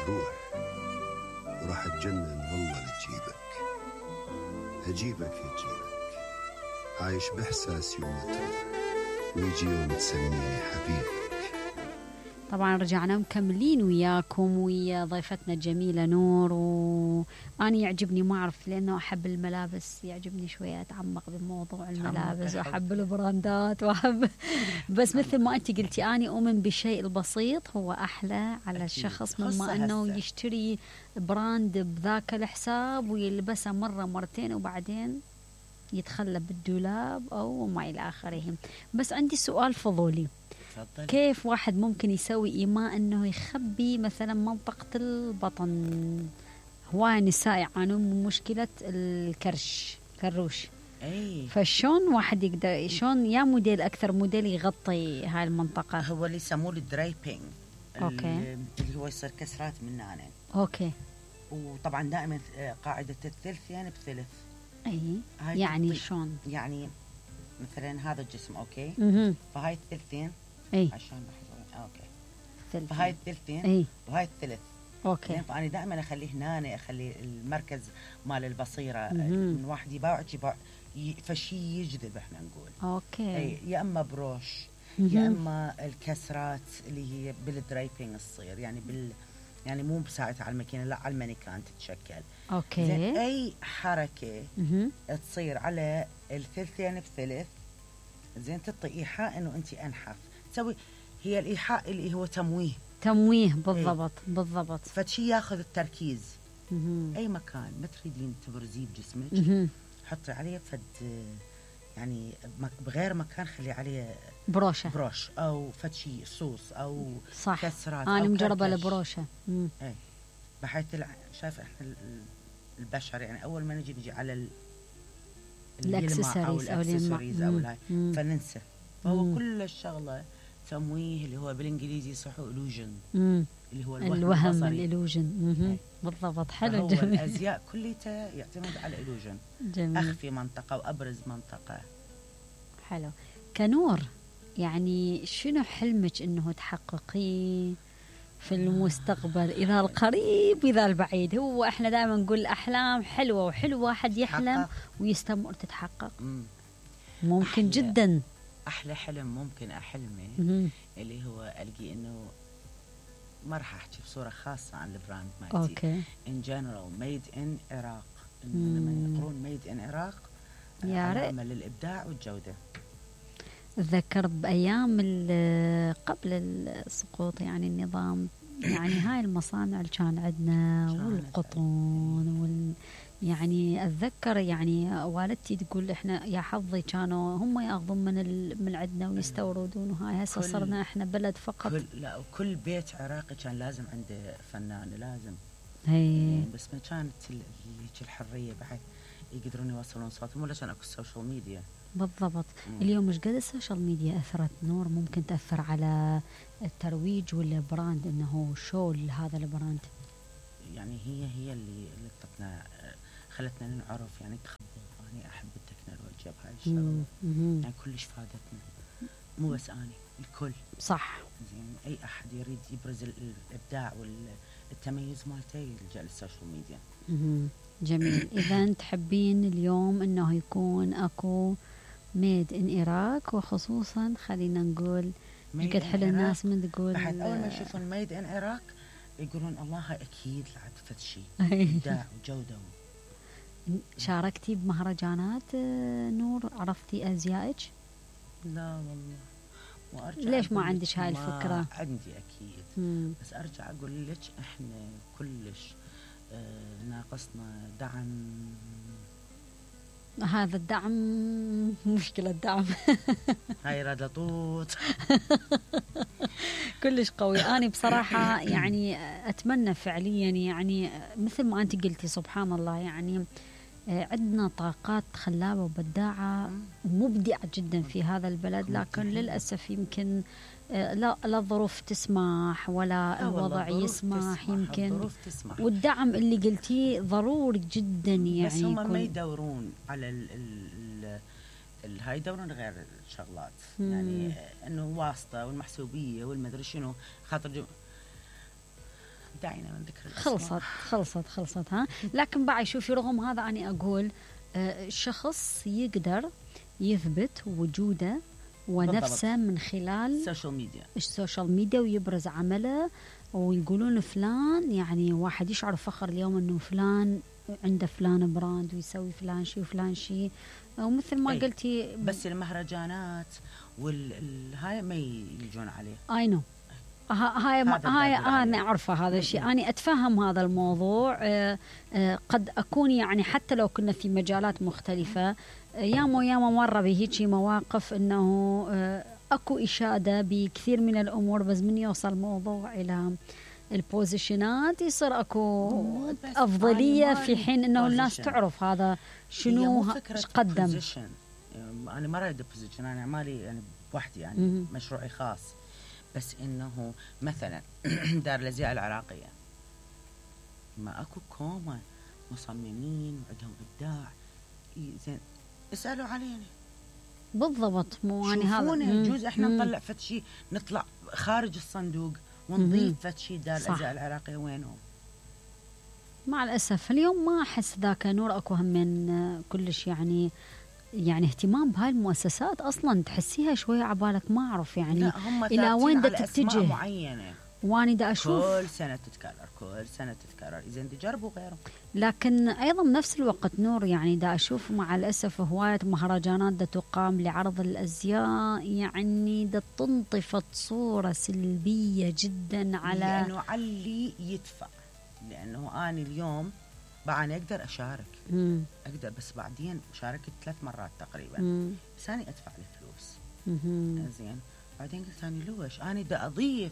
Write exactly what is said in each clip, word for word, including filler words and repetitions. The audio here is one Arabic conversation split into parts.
تروح وراح اتجنن والله لتجيبك. هجيبك هجيبك عايش بإحساس يوم ما تروح ويجي يوم تسميني حبيبك. طبعا رجعنا مكملين وياكم ويا ضيفتنا الجميلة نور. وأنا يعجبني ما أعرف لأنه أحب الملابس، يعجبني شوية أتعمق بموضوع الملابس وأحب البراندات وأحب بس مثل ما أنت قلتي أنا أؤمن بالشيء البسيط هو أحلى على الشخص مما أنه يشتري براند بذاك الحساب ويلبسه مرة مرتين وبعدين يتخلى بالدولاب أو ما إلى آخره. بس عندي سؤال فضولي، فضل. كيف واحد ممكن يسوي إيماء أنه يخبي مثلا منطقة البطن؟ هواي نساء يعانون من مشكلة الكرش كروش، أي. فشون واحد يقدر شون يا موديل أكثر موديل يغطي هاي المنطقة؟ هو اللي يسموه الدرايبينج، أوكي. اللي هو يصير كسرات من هنا. أوكي. وطبعا دائما قاعدة الثلث يعني بثلث. أي يعني شون؟ يعني مثلا هذا الجسم أوكي مه. فهاي الثلثين أي. عشان بحث أوكي ثلثين. فهاي الثلثين أي. وهاي الثلث أوكي. فأنا دائما أخليه هنا، أخلي المركز مال البصيرة مه. من واحد يباع يباع فشي يجذب احنا نقول. أوكي. أي يا أما بروش مه. يا أما الكسرات اللي هي بالدرايبينج تصير يعني بال يعني مو بساعتها على الماكينة، لا على المانيكان تتشكل. أوكي. زين أي حركة مه. تصير على الثلثين بثلث زين تعطي إيحاء إنه أنت أنحف. تسوي هي الإيحاء اللي هو تمويه. تمويه بالضبط. ايه. بالضبط. فشي ياخذ التركيز. مه. أي مكان ما تريدين تبرزيه بجسمك مه. حطي عليه فد يعني بغير مكان خلي عليه بروشة بروش أو فشي صوص أو صح. كسرات. أنا مجربة البروشة. إيه بحيث شايف إحنا البشر يعني أول ما نجي نجي على الأكسسوارز أو الأكسسوارز أو الهاي فننسى. فهو مم. كل الشغلة تمويه اللي هو بالإنجليزي صحو إلوجن اللي هو الوهم, الوهم الإلوجن. بالضبط. حلو. جميل. الأزياء كلها يعتمد على الإلوجن. جميل. أخفي منطقة وأبرز منطقة. حلو. كنور يعني شنو حلمك إنه تحققيه في المستقبل، إذا القريب إذا البعيد؟ هو إحنا دائما نقول الأحلام حلوة وحلو واحد يحلم ويستمر تتحقق. مم. ممكن أحلى جدا. أحلى حلم ممكن أحلمه مم. اللي هو ألقي إنه ما راح أحكي بصورة خاصة عن البراند مالتي. أوكي. in general made in Iraq. إنه لما يقولون made in Iraq علامة للإبداع والجودة. أتذكر بأيام قبل السقوط يعني النظام يعني هاي المصانع اللي كان عندنا والقطن وال يعني أتذكر يعني والدتي تقول إحنا يا حظي كانوا هم يأخذون من ال... من عندنا ويستوردون، وهاي هسه صرنا إحنا بلد فقط. كل لا وكل بيت عراقي كان لازم عنده فنان لازم. هي بس ما كانت الحرية بحيث يقدرون يوصلون صوتهم ولا كان أكو السوشيال ميديا. بالضبط. مم. اليوم مش قد السوشيال ميديا أثرت نور ممكن تأثر على الترويج ولا براند إنه شو لهذا البراند؟ يعني هي هي اللي اللي طتنا خلتنا نعرف يعني تخبط. أنا أحب التكنولوجيا بهاي الشغلة يعني كلش فادتنا مو بس أنا الكل. صح. زين أي أحد يريد يبرز الإبداع والتميز مالته يلجأ للسوشيال ميديا. مم. جميل. إذا تحبين اليوم إنه يكون أكو ميد إن إيراك وخصوصا خلينا نقول قد حلو الناس من تقول بعد أول ما يشوفون ميد إن إيراك يقولون الله هاي أكيد لعب فد شيء إبداع وجودة. شاركتي بمهرجانات نور؟ عرفتي أزيائك؟ لا والله وأرجع ليش ما عندك هاي الفكرة؟ عندي أكيد. مم. بس أرجع أقول لك إحنا كلش آه ناقصنا دعم. هذا الدعم مشكلة الدعم هاي ردطوط كلش قوي. أنا بصراحة يعني أتمنى فعليا يعني مثل ما أنت قلتي سبحان الله يعني عندنا طاقات خلابة وبداعة ومبدعة جدا في هذا البلد، لكن للأسف يمكن لا لا الظروف تسمح ولا الوضع يسمح تسمح. يمكن تسمح. والدعم اللي قلتيه ضروري جدا يعني. بس هم ما يدورون على ال ال ال هاي يدورون غير الشغلات يعني انه واسطة والمحسوبية والمدري شنو خاطر دعينا من ذكر الأسماء. خلصت خلصت خلصت ها. لكن بعد شوفي رغم هذا أنا أقول الشخص يقدر يثبت وجوده ونفسه من خلال السوشيال ميديا السوشيال ميديا ويبرز عمله، ويقولون فلان يعني واحد يشعر فخر اليوم انه فلان عنده فلان براند ويسوي فلان شيء وفلان شيء. ومثل ما أي. قلتي بس المهرجانات والهاي ما يجون عليه. اي نو هاي هاي انا اعرفه هذا الشيء، انا اتفهم هذا الموضوع. آه آه قد اكون يعني حتى لو كنا في مجالات مختلفه ياما ياما مره بهيجي مواقف انه آه اكو اشاده بكثير من الامور، بس من يوصل الموضوع الى البوزيشنات يصير اكو افضليه في حين انه الناس تعرف هذا شنو قدم. انا ما اريد بوزيشن، انا اعمالي يعني بوحدي يعني م- مشروعي خاص، بس انه مثلا دار الازياء العراقيه ما اكو كومه مصممين وعندهم ابداع زين اسالوا علينا بالضبط. مو يعني هذا يجوز احنا مم. نطلع فد شيء نطلع خارج الصندوق ونضيف فد شيء دار الازياء العراقيه وينهم؟ مع الاسف اليوم ما احس ذاك نور اكو هم من كلش يعني يعني اهتمام بهاي المؤسسات اصلا، تحسيها شويه عبالك ما اعرف يعني الى وين دا تتجه معينه. واني دا اشوف كل سنه تتكرر كل سنه تتكرر، اذا تجربوا غيره. لكن ايضا بنفس الوقت نور يعني دا اشوف مع الاسف هوايه مهرجانات دا تقام لعرض الازياء يعني دا تنطفت صوره سلبيه جدا على لانه علي يدفع، لانه انا اليوم بعد اقدر اشارك مم. اقدر، بس بعدين شاركت ثلاث مرات تقريبا مم. بس انا ادفع الفلوس مم. زين. بعدين قلت انا لوش انا دا اضيف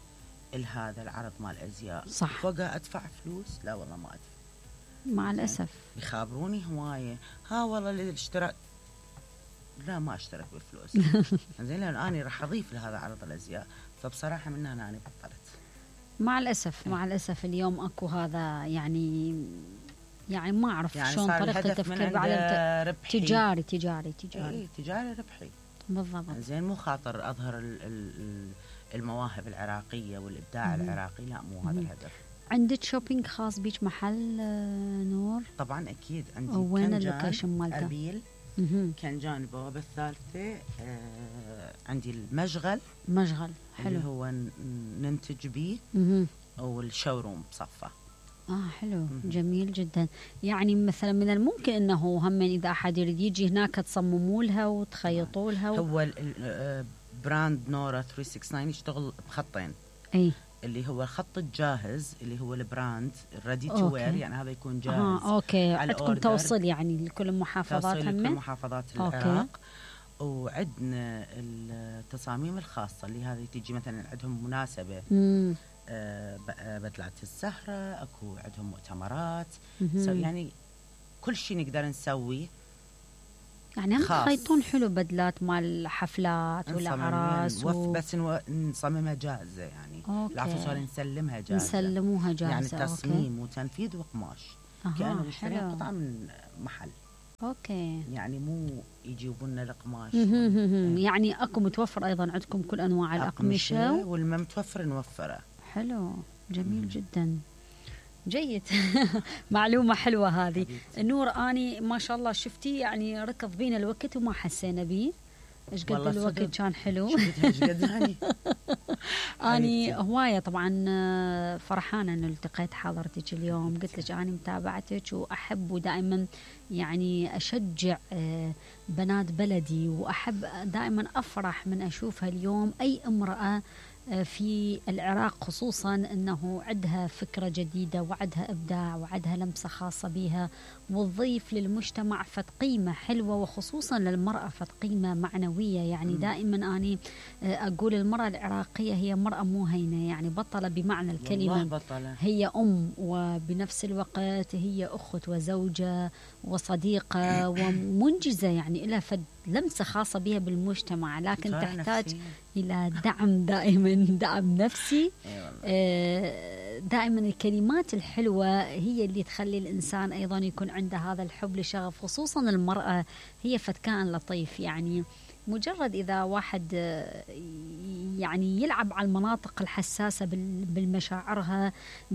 لهذا العرض مال الازياء صح فوقها ادفع فلوس؟ لا والله ما ادفع مع الاسف. يخابروني هوايه ها والله الاشتراك، لا ما اشترك بالفلوس زين لان انا راح اضيف لهذا عرض الازياء، فبصراحه من هنا انا بطلت. مع الاسف مع الاسف اليوم اكو هذا يعني يعني ما اعرف يعني شلون طريقه التفكير بعد تجاري تجاري تجاري اي تجاري ربحي بالضبط. زين مو خاطر اظهر المواهب العراقيه والابداع مم. العراقي، لا مو هذا الهدف. عندك شوبينج خاص بيك محل نور؟ طبعا اكيد عندي. وين اللوكيشن مالته؟ ابيل كنجان البوابه الثالثه. آه عندي المشغل مشغل حلو اللي هو ننتج بيه والشوروم بصفه. اه حلو مم. جميل جدا. يعني مثلا من الممكن انه هم اذا احد يريد يجي هناك تصمموا لها وتخيطوا لها و... هو براند نورا ثلاثمية وتسعة وستين يشتغل بخطين. اي اللي هو الخط الجاهز اللي هو البراند ريدي تو وير، يعني هذا يكون جاهز. اه اوكي. عندكم توصيل يعني لكل المحافظات؟ توصيل لكل محافظات العراق. وعندنا التصاميم الخاصه اللي هذه تيجي مثلا عندهم مناسبه امم آه بدلات الزهره، اكو عندهم مؤتمرات، يعني كل شيء نقدر نسويه. يعني هم تخيطون حلو بدلات مال حفلات والاعراس و... بس نصممها جاهزه يعني. العفو صار نسلمها جاهزه، نسلموها جاهزه يعني تصميم أوكي. وتنفيذ وقماش كانوا يشترون قطعه من محل. اوكي يعني مو يجيبون لنا القماش يعني اكو متوفر ايضا عندكم كل انواع الاقمشه والما متوفر نوفره. حلو جميل مم. جدا جيد. معلومه حلوه هذه نور. اني ما شاء الله شفتي يعني ركض بينا الوقت وما حسينا بيه. ايش قد الوقت كان حلو. ايش قد يعني اني هوايه طبعا فرحانه انه التقيت حضرتك اليوم. قلت لك اني متابعتك واحب ودائما يعني اشجع بنات بلدي، واحب دائما افرح من اشوفها اليوم اي امراه في العراق خصوصا أنه عندها فكرة جديدة وعندها إبداع وعندها لمسة خاصة بها وتضيف للمجتمع فت قيمة حلوة، وخصوصا للمرأة فت قيمة معنوية. يعني دائما أنا أقول المرأة العراقية هي مرأة مو هينة، يعني بطلة بمعنى الكلمة. بطلة. هي أم وبنفس الوقت هي أخت وزوجة وصديقة ومنجزة، يعني لها فد لمسة خاصة بها بالمجتمع، لكن تحتاج نفسي. إلى دعم دائما، دعم نفسي. دائما الكلمات الحلوة هي اللي تخلي الإنسان أيضا يكون عنده هذا الحب لشغف، خصوصا المرأة هي فتكان لطيف. يعني مجرد إذا واحد يعني يلعب على المناطق الحساسة بالمشاعرها،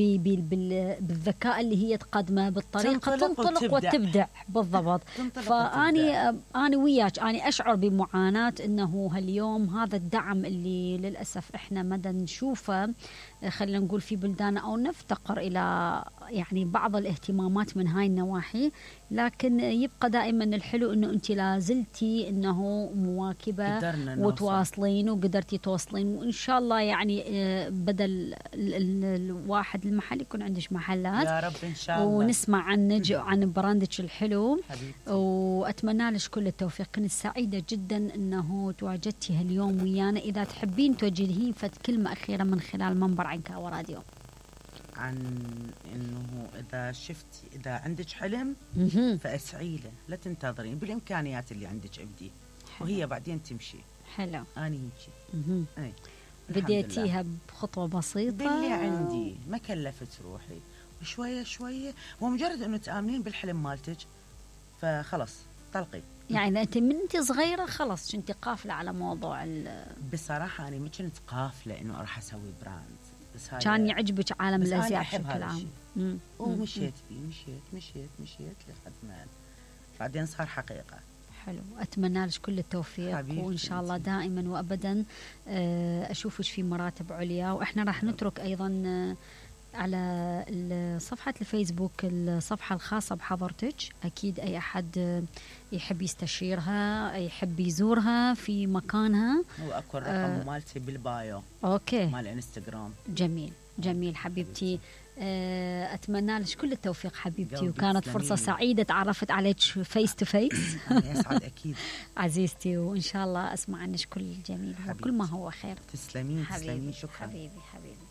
بالذكاء اللي هي تقدمه، بالطريقة تنطلق وتبدع بالضبط. فأني أنا وياك أنا أشعر بمعاناة إنه هاليوم هذا الدعم اللي للأسف إحنا مدى نشوفه خلينا نقول في بلدان أو نفتقر إلى يعني بعض الاهتمامات من هاي النواحي، لكن يبقى دائما الحلو إنه أنت لازلتي إنه مواكبة وتواصلين وقدرتي توصلين، وإن شاء الله يعني بدل الواحد المحل يكون عندش محلات يا رب إن شاء الله، ونسمع عنك وعن براندك الحلو حبيبتي. وأتمنى لك كل التوفيق. كنت سعيدة جدا إنه تواجدتي هاليوم ويانا. إذا تحبين توجهين فت كلمة أخيرة من خلال منبر عنكاوى راديو عن إنه إذا شفتي إذا عندك حلم فأسعي له، لا تنتظرين، بالإمكانيات اللي عندك ابدي وهي بعدين تمشي. حلو. أنا هيك بديتيها بخطوة بسيطة باللي عندي، ما كلفت روحي، وشوية شوية ومجرد إنه تآمنين بالحلم مالتك فخلص طلقي. يعني أنت من أنت صغيرة خلص كنت قافلة على موضوع ال بصراحة أنا ما كنت قافلة إنه أروح أسوي براند، بس كان يعجبك عالم الأزياء بشكل عام. ومشيت بيه مشيت مشيت مشيت لحد ما بعدين صار حقيقة. حلو. أتمنى لك كل التوفيق وإن شاء الله دائما وأبدا أشوفك في مراتب عليا. وإحنا راح نترك أيضا على صفحة الفيسبوك الصفحة الخاصة بحضرتك، أكيد أي أحد يحب يستشيرها يحب يزورها في مكانها، وأكو الرقم آه مالتي بالبايو أوكي مال إنستغرام. جميل جميل حبيبتي. أتمنى لك كل التوفيق حبيبتي، وكانت فرصة سعيدة تعرفت عليك فيس تو فيس. يسعد أكيد عزيزتي، وإن شاء الله أسمع عنك كل الجميل وكل ما هو خير. تسلمين تسلمين، شكرا حبيبي حبيبي.